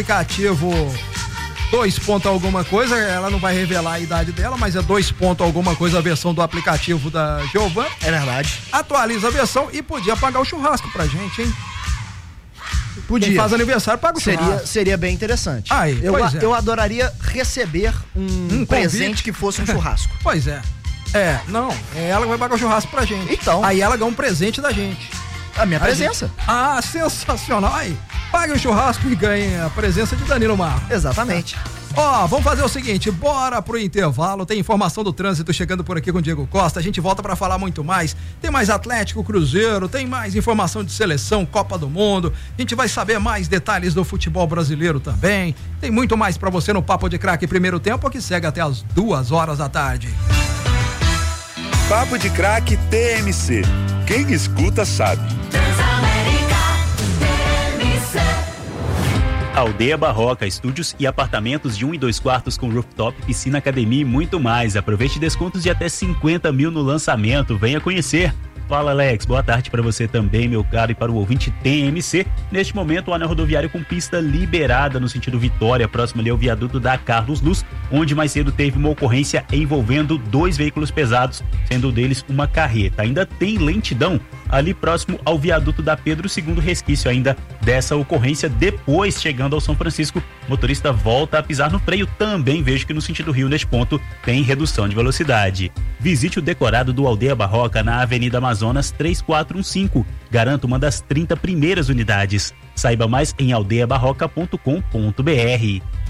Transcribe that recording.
aplicativo 2 ponto alguma coisa, ela não vai revelar a idade dela, mas é 2 ponto alguma coisa a versão do aplicativo da Giovana. É verdade. Atualiza a versão e podia pagar o churrasco pra gente, hein? Podia. Quem faz aniversário paga o churrasco. Seria bem interessante. Aí, eu adoraria receber um presente que fosse um churrasco. Pois é. Não, é ela que vai pagar o churrasco pra gente. Então. Aí ela ganha um presente da gente. A minha presença. Sensacional. Aí, pague o churrasco e ganhe a presença de Danilo Marcos. Exatamente. Vamos fazer o seguinte, bora pro intervalo, tem informação do trânsito chegando por aqui com o Diego Costa, a gente volta pra falar muito mais, tem mais Atlético, Cruzeiro, tem mais informação de seleção, Copa do Mundo, a gente vai saber mais detalhes do futebol brasileiro também, tem muito mais pra você no Papo de Craque Primeiro Tempo, que segue até as 2h da tarde. Papo de Craque TMC, quem escuta sabe. Aldeia Barroca, estúdios e apartamentos de 1 e 2 quartos com rooftop, piscina, academia e muito mais. Aproveite descontos de até 50 mil no lançamento. Venha conhecer. Fala, Alex, boa tarde para você também, meu caro, e para o ouvinte TMC. Neste momento, o anel rodoviário com pista liberada no sentido Vitória, próximo ali ao viaduto da Carlos Luz, onde mais cedo teve uma ocorrência envolvendo 2 veículos pesados, sendo um deles uma carreta. Ainda tem lentidão ali próximo ao viaduto da Pedro II, resquício ainda dessa ocorrência. Depois, chegando ao São Francisco, o motorista volta a pisar no freio. Também vejo que no sentido Rio, neste ponto, tem redução de velocidade. Visite o decorado do Aldeia Barroca na Avenida Amazonas 3415. Garanta uma das 30 primeiras unidades. Saiba mais em aldeiabarroca.com.br.